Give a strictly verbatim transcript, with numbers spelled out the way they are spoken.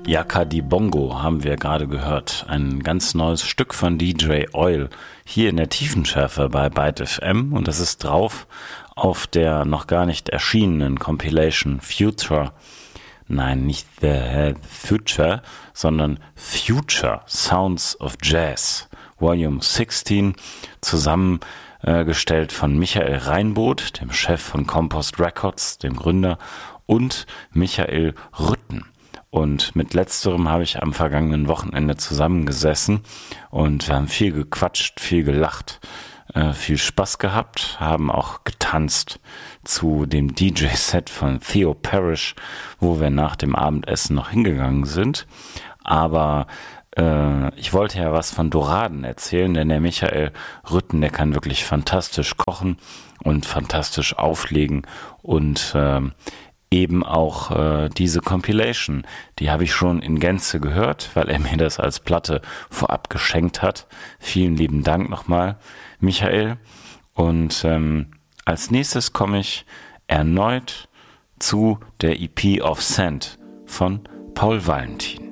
Yaka di Bongo haben wir gerade gehört. Ein ganz neues Stück von D J Oil hier in der Tiefenschärfe bei Byte F M und das ist drauf auf der noch gar nicht erschienenen Compilation Future. Nein, nicht The Future, sondern Future Sounds of Jazz, Volume sechzehn, zusammengestellt von Michael Reinboth, dem Chef von Compost Records, dem Gründer, und Michael Rütten. Und mit letzterem habe ich am vergangenen Wochenende zusammengesessen und wir haben viel gequatscht, viel gelacht, äh, viel Spaß gehabt, haben auch getanzt zu dem D J-Set von Theo Parrish, wo wir nach dem Abendessen noch hingegangen sind. Aber äh, ich wollte ja was von Doraden erzählen, denn der Michael Rütten, der kann wirklich fantastisch kochen und fantastisch auflegen und äh, eben auch äh, diese Compilation, die habe ich schon in Gänze gehört, weil er mir das als Platte vorab geschenkt hat. Vielen lieben Dank nochmal, Michael. Und ähm, als nächstes komme ich erneut zu der E P of Sand von Paul Valentin.